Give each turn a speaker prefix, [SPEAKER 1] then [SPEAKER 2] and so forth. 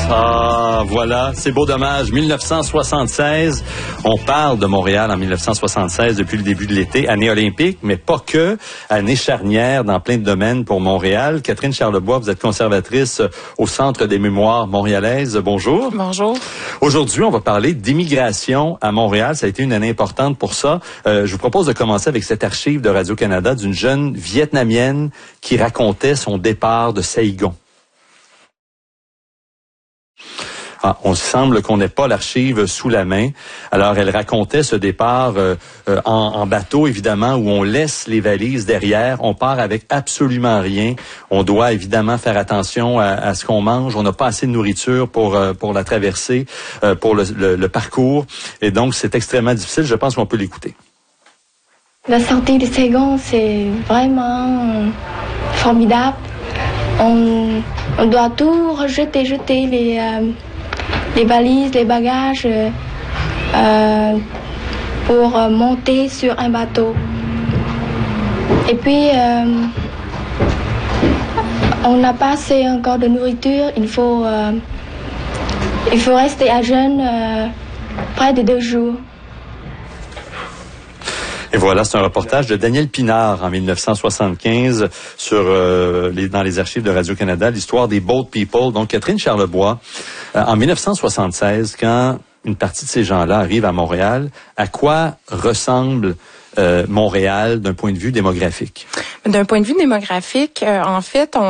[SPEAKER 1] Ah, voilà, c'est beau dommage. 1976, on parle de Montréal en 1976 depuis le début de l'été, année olympique, mais pas que, année charnière dans plein de domaines pour Montréal. Catherine Charlebois, vous êtes conservatrice au Centre des mémoires montréalaises. Bonjour.
[SPEAKER 2] Bonjour.
[SPEAKER 1] Aujourd'hui, on va parler d'immigration à Montréal. Ça a été une année importante pour ça. Je vous propose de commencer avec cette archive de Radio-Canada d'une jeune Vietnamienne qui racontait son départ de Saigon. Ah, on semble qu'on n'ait pas l'archive sous la main. Alors, elle racontait ce départ en bateau, évidemment, où on laisse les valises derrière. On part avec absolument rien. On doit évidemment faire attention à ce qu'on mange. On n'a pas assez de nourriture pour la traversée, pour le parcours. Et donc, c'est extrêmement difficile. Je pense qu'on peut l'écouter.
[SPEAKER 3] La sortie de Saigon, c'est vraiment formidable. On doit tout jeter les valises, les bagages pour monter sur un bateau. Et puis, on n'a pas assez encore de nourriture. Il faut rester à jeûne près de 2 jours.
[SPEAKER 1] Et voilà, c'est un reportage de Daniel Pinard en 1975 dans les archives de Radio-Canada, l'histoire des Boat People. Donc, Catherine Charlebois, en 1976, quand une partie de ces gens-là arrivent à Montréal, à quoi ressemble Montréal d'un point de vue démographique?
[SPEAKER 2] D'un point de vue démographique, en fait,